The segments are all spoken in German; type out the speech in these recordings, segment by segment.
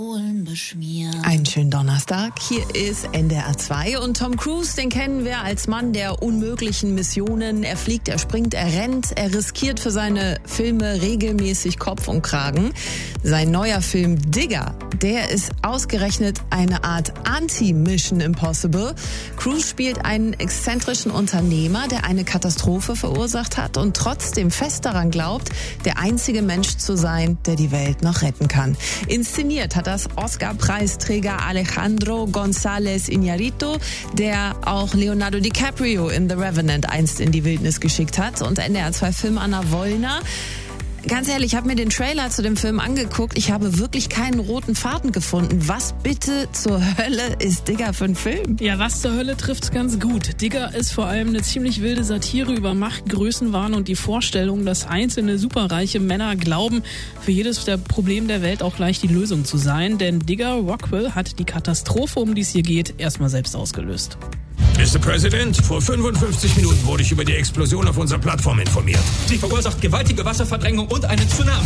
Einen schönen Donnerstag. Hier ist NDR 2 und Tom Cruise, den kennen wir als Mann der unmöglichen Missionen. Er fliegt, er springt, er rennt, er riskiert für seine Filme regelmäßig Kopf und Kragen. Sein neuer Film Digger, der ist ausgerechnet eine Art Anti-Mission Impossible. Cruise spielt einen exzentrischen Unternehmer, der eine Katastrophe verursacht hat und trotzdem fest daran glaubt, der einzige Mensch zu sein, der die Welt noch retten kann. Inszeniert hat das Oscar-Preisträger Alejandro González Iñárritu, der auch Leonardo DiCaprio in The Revenant einst in die Wildnis geschickt hat, und NDR 2 Film Anna Wollner. Ganz ehrlich, ich habe mir den Trailer zu dem Film angeguckt. Ich habe wirklich keinen roten Faden gefunden. Was bitte zur Hölle ist Digger für ein Film? Ja, was zur Hölle trifft's ganz gut. Digger ist vor allem eine ziemlich wilde Satire über Macht, Größenwahn und die Vorstellung, dass einzelne superreiche Männer glauben, für jedes der Problem der Welt auch gleich die Lösung zu sein. Denn Digger Rockwell hat die Katastrophe, um die es hier geht, erstmal selbst ausgelöst. Mr. President, vor 55 Minuten wurde ich über die Explosion auf unserer Plattform informiert. Sie verursacht gewaltige Wasserverdrängung und einen Tsunami.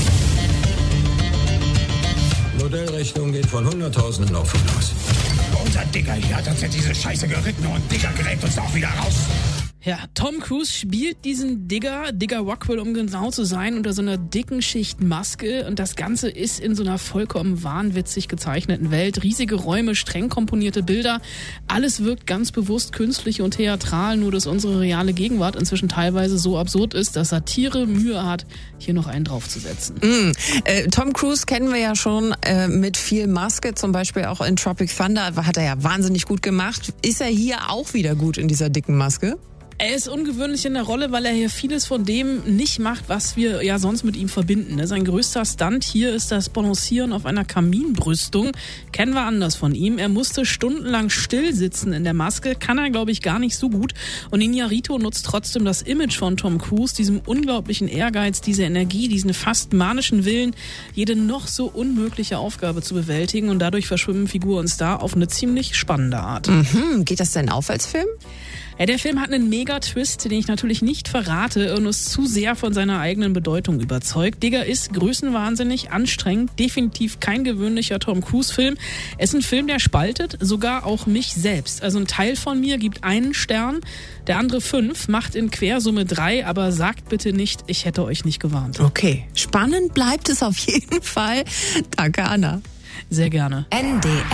Modellrechnung geht von Hunderttausenden Opfern aus. Unser Digger hier hat uns ja diese Scheiße geritten und Digger gräbt uns auch wieder raus. Ja, Tom Cruise spielt diesen Digger Rockwell, um genau zu sein, unter so einer dicken Schicht Maske. Und das Ganze ist in so einer vollkommen wahnwitzig gezeichneten Welt. Riesige Räume, streng komponierte Bilder. Alles wirkt ganz bewusst künstlich und theatral, nur dass unsere reale Gegenwart inzwischen teilweise so absurd ist, dass Satire Mühe hat, hier noch einen draufzusetzen. Tom Cruise kennen wir ja schon mit viel Maske, zum Beispiel auch in Tropic Thunder, hat er ja wahnsinnig gut gemacht. Ist er hier auch wieder gut in dieser dicken Maske? Er ist ungewöhnlich in der Rolle, weil er hier vieles von dem nicht macht, was wir ja sonst mit ihm verbinden. Sein größter Stunt hier ist das Balancieren auf einer Kaminbrüstung. Kennen wir anders von ihm. Er musste stundenlang still sitzen in der Maske. Kann er, glaube ich, gar nicht so gut. Und Iñárritu nutzt trotzdem das Image von Tom Cruise, diesem unglaublichen Ehrgeiz, diese Energie, diesen fast manischen Willen, jede noch so unmögliche Aufgabe zu bewältigen. Und dadurch verschwimmen Figur und Star auf eine ziemlich spannende Art. Geht das denn auf als Film? Ja, der Film hat einen Mega-Twist, den ich natürlich nicht verrate und ist zu sehr von seiner eigenen Bedeutung überzeugt. Digger ist größenwahnsinnig, anstrengend, definitiv kein gewöhnlicher Tom Cruise-Film. Es ist ein Film, der spaltet, sogar auch mich selbst. Also ein Teil von mir gibt 1 Stern, der andere 5, macht in Quersumme 3, aber sagt bitte nicht, ich hätte euch nicht gewarnt. Okay, spannend bleibt es auf jeden Fall. Danke, Anna. Sehr gerne. NDR